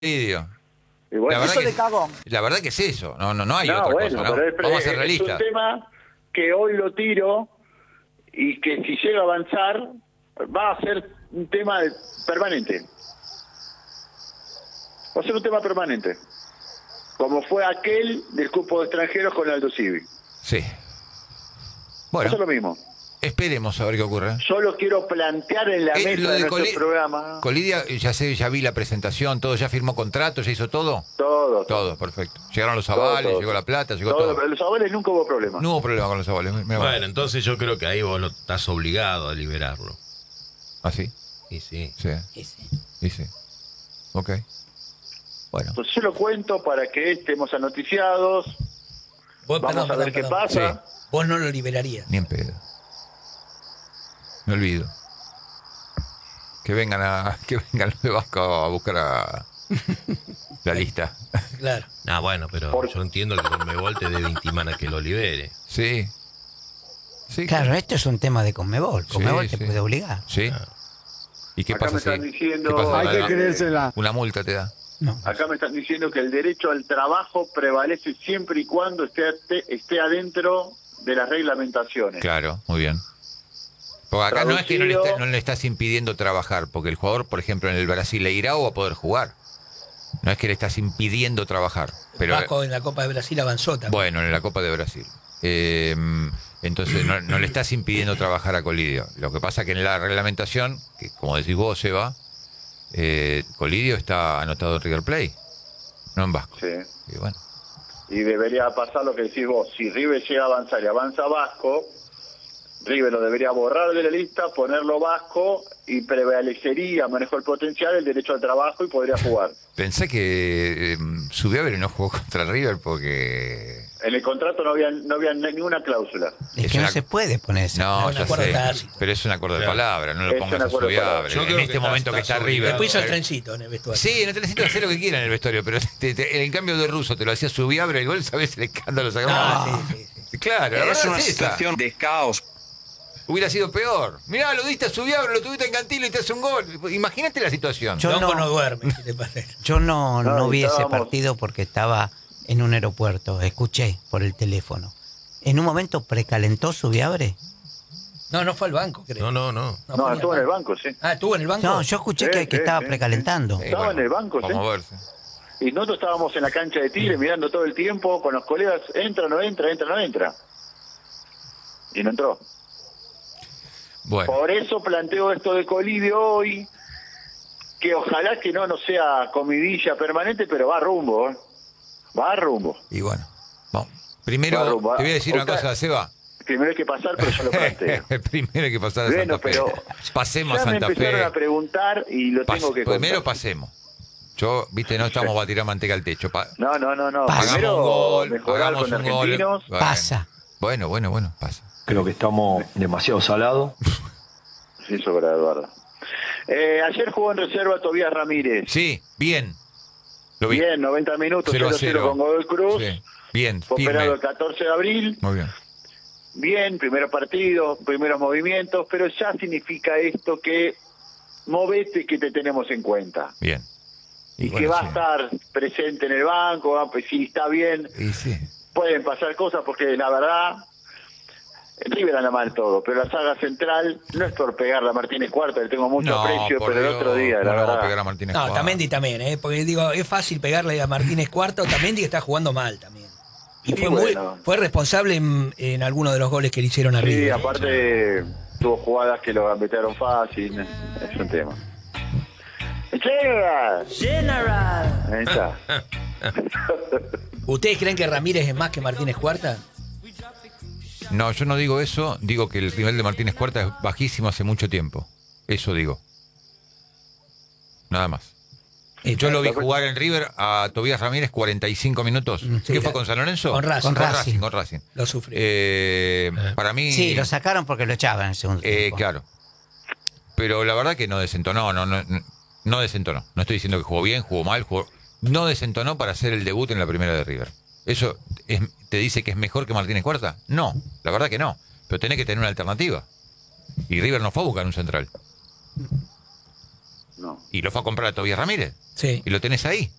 Colidio. Y bueno, Eso de cagón. La verdad que es eso. No hay no, otra bueno, cosa, ¿no? pero Vamos a ser es realistas. un tema que hoy lo tiro y que si llega a avanzar va a ser un tema permanente. Va a ser un tema permanente. Como fue aquel del cupo de extranjeros con Aldo Civi. Sí. Eso es Bueno, lo mismo. esperemos a ver qué ocurre. Solo quiero plantear en la mesa Lo de de nuestro programa Colidia, ya vi la presentación, todo, ya firmó contrato, ya hizo todo. todo. Perfecto. Llegaron los avales, todo. llegó la plata, llegó todo. Pero los avales nunca hubo problema. No hubo problema con los avales. Bueno, entonces yo creo que ahí vos estás obligado a liberarlo. ¿Ah, sí? Y sí. Sí. Y sí. Ok. Bueno. Entonces yo lo cuento para que estemos anoticiados. Vamos a ver qué pasa. Sí. Vos no lo liberarías. Ni en pedo. Me olvido. Que vengan los de Vasco a buscar la lista. Claro. Bueno, pero yo entiendo que Conmebol te debe intimar a que lo libere. Sí. Sí. Claro, esto es un tema de Conmebol. Conmebol te sí. puede obligar. Sí. ¿Y qué Acá pasa me si? están diciendo- ¿Qué pasa? Hay que creérsela. Una multa te da. No. Acá me están diciendo que el derecho al trabajo prevalece siempre y cuando esté adentro de las reglamentaciones. Claro, muy bien. Porque acá no es que no le estás impidiendo trabajar, porque el jugador, por ejemplo, en el Brasil Leirao va a poder jugar. No es que le estás impidiendo trabajar. Pero Vasco en la Copa de Brasil avanzó también. bueno, en la Copa de Brasil. Entonces no le estás impidiendo trabajar a Colidio. Lo que pasa que en la reglamentación, que como decís vos, Seba, Colidio está anotado en River Plate, no en Vasco. Sí. Y bueno, Y debería pasar lo que decís vos. Si River llega a avanzar y avanza Vasco, River lo debería borrar de la lista, ponerlo Vasco y prevalecería, manejó el potencial, el derecho al trabajo y podría jugar. pensé que Subiabre no jugó contra River porque... En el contrato no había ninguna cláusula. Es Es que una- no se puede poner eso. No, un ya acuerdo sé, tácito. pero es un acuerdo de Claro. palabra, no lo Es pongas un a acuerdo de palabra. Subiabre. Yo creo En este que momento que está está River... Después hizo el trencito en el vestuario. Sí, en el trencito hacer lo que quiera en el vestuario, pero en cambio de Russo te lo hacía Subiabre, el gol, ¿sabes el escándalo sacamos? Ah, sí. Claro, la Es verdad una es esa. situación de caos. Hubiera sido peor. Mirá, lo diste a Subiabre, lo tuviste en Cantilo y te hace un gol. Imagínate la situación. Yo Longo no- no duerme, si te parece. Yo no vi ese estábamos- partido porque estaba en un aeropuerto. Escuché por el teléfono. ¿En un momento precalentó Subiabre? No fue al banco, creo. No. No, fue ni estuvo al en el banco. banco, sí. Ah, ¿estuvo en el banco? No, yo escuché Sí, que sí, estaba sí, precalentando. Estaba en el banco, sí. Vamos a verse. Y nosotros estábamos en la cancha de Tigre mirando todo el tiempo con los colegas, entra, no entra, entra, no entra. Y no entró. Bueno, Por eso planteo esto de Colidio hoy, que ojalá que no sea comidilla permanente, pero va rumbo, ¿eh? Va rumbo. y bueno. Vamos. Primero, Va rumbo. te voy a decir una Otra- cosa, Seba. Primero hay que pasar, pero yo lo planteo. Primero hay que pasar a Bueno, Santa Fe. pero Pasemos a ya me Santa empezaron Fe. a preguntar y lo tengo que contar. Primero pasemos. Yo, viste, no estamos para tirar manteca al techo. No. Pasa. Hagamos Primero un gol, mejorar hagamos con un gol. argentinos. Bueno. Pasa. Bueno, pasa. Creo que estamos demasiado salados. Sí, sobra, Eduardo. Ayer jugó en reserva Tobías Ramírez. Sí, bien. Lo vi. Bien, 90 minutos, 0-0 con Godoy Cruz. Sí. Bien, Fue firme. operado el 14 de abril. Muy bien. Bien, primer partido, primeros movimientos, pero ya significa esto que movete que te tenemos en cuenta. Bien. Y bueno, que va sí. a estar presente en el banco, pues si está bien, Y sí. pueden pasar cosas porque la verdad, River anda mal todo, pero la saga central no es por pegarle a Martínez Cuarta, le tengo mucho aprecio, por pero el Dios, otro día, la no le vamos a verdad. pegar a Martínez No, Cuarta. Tamendi también, porque digo, es fácil pegarle a Martínez Cuarto, Tamendi que está jugando mal también. Y Sí, bueno. fue responsable en algunos de los goles que le hicieron a Sí, River. aparte tuvo jugadas que lo gambetearon fácil, es un tema. General. Ahí está. ¿Ustedes creen que Ramírez es más que Martínez Cuarta? No, yo no digo eso. Digo que el nivel de Martínez Cuarta es bajísimo hace mucho tiempo. Eso digo. Nada más. Yo lo vi jugar en River a Tobías Ramírez 45 minutos. Sí, ¿Qué fue con San Lorenzo? con Racing. Con Racing. Lo sufrió. Para mí... Sí, lo sacaron porque lo echaban en el segundo tiempo. Claro. Pero la verdad que no desentonó, no desentonó. No estoy diciendo que jugó bien, jugó mal, no desentonó para hacer el debut en la primera de River. ¿Eso te dice que es mejor que Martínez Cuarta? No, la verdad que no. Pero tenés que tener una alternativa. Y River no fue a buscar un central. no. Y lo fue a comprar a Tobias Ramírez. Sí. Y lo tenés ahí.